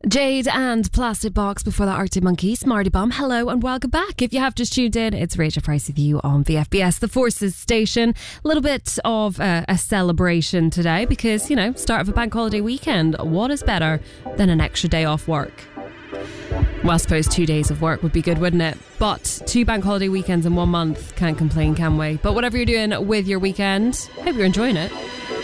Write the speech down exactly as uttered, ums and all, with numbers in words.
Jade and Plastic Box before the Arctic Monkeys. Marty Bomb, hello and welcome back. If you have just tuned in, it's Rachel Price with you on V F B S, the Forces Station. A little bit of uh, a celebration today because, you know, start of a bank holiday weekend. What is better than an extra day off work? Well, I suppose two days of work would be good, wouldn't it? But two bank holiday weekends in one month, can't complain, can we? But whatever you're doing with your weekend, hope you're enjoying it.